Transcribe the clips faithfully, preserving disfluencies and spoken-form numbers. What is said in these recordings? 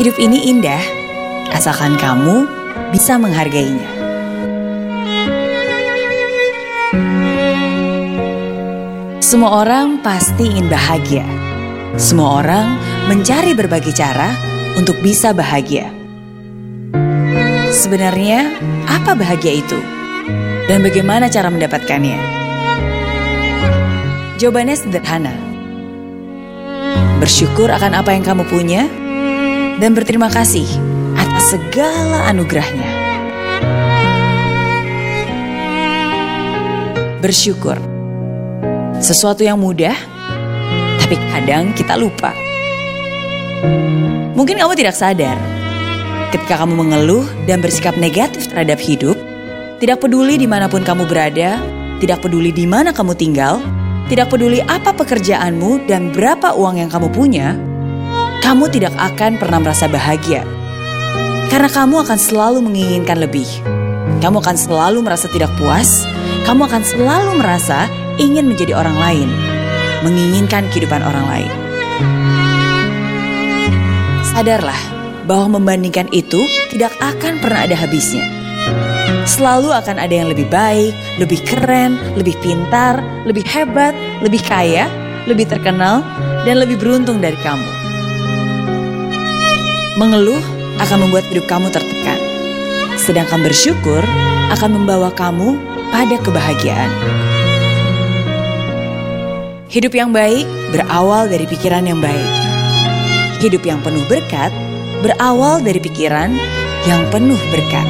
Hidup ini indah, asalkan kamu bisa menghargainya. Semua orang pasti ingin bahagia. Semua orang mencari berbagai cara untuk bisa bahagia. Sebenarnya, apa bahagia itu? Dan bagaimana cara mendapatkannya? Jawabannya sederhana. Bersyukur akan apa yang kamu punya dan berterima kasih atas segala anugerahnya. Bersyukur. Sesuatu yang mudah, tapi kadang kita lupa. Mungkin kamu tidak sadar, ketika kamu mengeluh dan bersikap negatif terhadap hidup, tidak peduli dimanapun kamu berada, tidak peduli di mana kamu tinggal, tidak peduli apa pekerjaanmu dan berapa uang yang kamu punya, kamu tidak akan pernah merasa bahagia. Karena kamu akan selalu menginginkan lebih. Kamu akan selalu merasa tidak puas, kamu akan selalu merasa ingin menjadi orang lain, menginginkan kehidupan orang lain. Sadarlah bahwa membandingkan itu tidak akan pernah ada habisnya. Selalu akan ada yang lebih baik, lebih keren, lebih pintar, lebih hebat, lebih kaya, lebih terkenal, dan lebih beruntung dari kamu. Mengeluh akan membuat hidup kamu tertekan, sedangkan bersyukur akan membawa kamu pada kebahagiaan. Hidup yang baik berawal dari pikiran yang baik. Hidup yang penuh berkat berawal dari pikiran yang penuh berkat.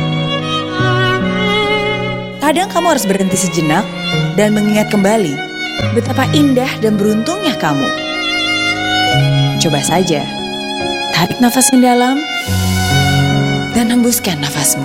Kadang kamu harus berhenti sejenak dan mengingat kembali betapa indah dan beruntungnya kamu. Coba saja, tarik nafas yang dalam dan hembuskan nafasmu.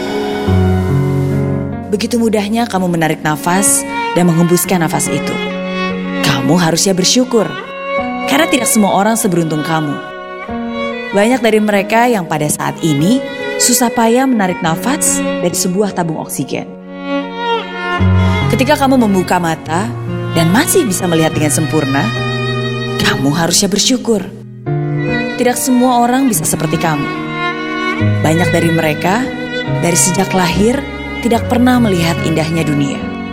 Begitu mudahnya kamu menarik nafas dan menghembuskan nafas itu. Kamu harusnya bersyukur, karena tidak semua orang seberuntung kamu. Banyak dari mereka yang pada saat ini susah payah menarik nafas dari sebuah tabung oksigen. Ketika kamu membuka mata dan masih bisa melihat dengan sempurna, kamu harusnya bersyukur. Tidak semua orang bisa seperti kamu. Banyak dari mereka dari sejak lahir tidak pernah melihat indahnya dunia.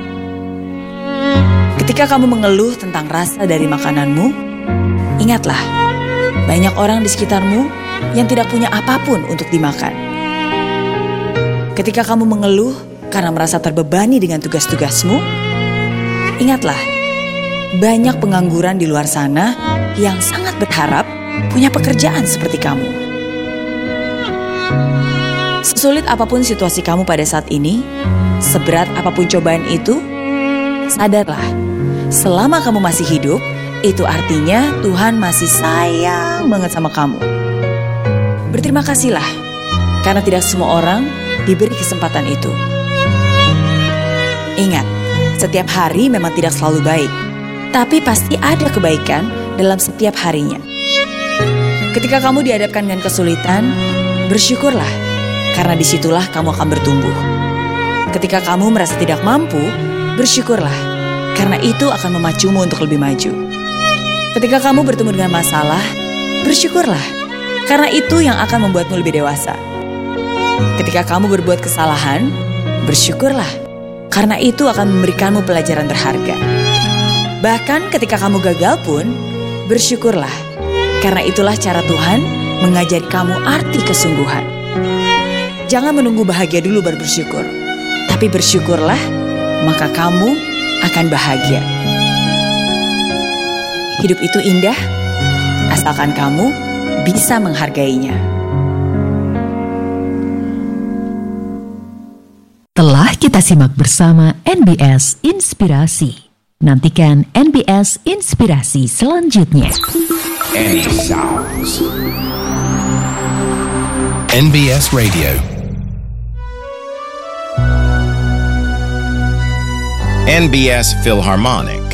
Ketika kamu mengeluh tentang rasa dari makananmu, ingatlah, banyak orang di sekitarmu yang tidak punya apapun untuk dimakan. Ketika kamu mengeluh karena merasa terbebani dengan tugas-tugasmu, ingatlah, banyak pengangguran di luar sana yang sangat berharap punya pekerjaan seperti kamu. Sesulit apapun situasi kamu pada saat ini, seberat apapun cobaan itu, sadarlah, selama kamu masih hidup, itu artinya Tuhan masih sayang banget sama kamu. Berterima kasihlah, karena tidak semua orang diberi kesempatan itu. Ingat, setiap hari memang tidak selalu baik, tapi pasti ada kebaikan dalam setiap harinya. Ketika kamu dihadapkan dengan kesulitan, bersyukurlah, karena disitulah kamu akan bertumbuh. Ketika kamu merasa tidak mampu, bersyukurlah, karena itu akan memacumu untuk lebih maju. Ketika kamu bertemu dengan masalah, bersyukurlah, karena itu yang akan membuatmu lebih dewasa. Ketika kamu berbuat kesalahan, bersyukurlah, karena itu akan memberikanmu pelajaran berharga. Bahkan ketika kamu gagal pun, bersyukurlah, karena itulah cara Tuhan mengajari kamu arti kesungguhan. Jangan menunggu bahagia dulu baru bersyukur, tapi bersyukurlah, maka kamu akan bahagia. Hidup itu indah, asalkan kamu bisa menghargainya. Telah kita simak bersama N B S Inspirasi. Nantikan N B S Inspirasi selanjutnya. Any sounds. N B S Radio. N B S Philharmonic.